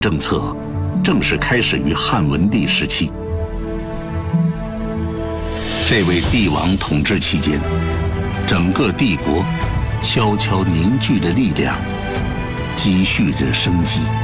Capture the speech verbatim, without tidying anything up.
政策正式开始于汉文帝时期。这位帝王统治期间，整个帝国悄悄凝聚着力量，积蓄着生机。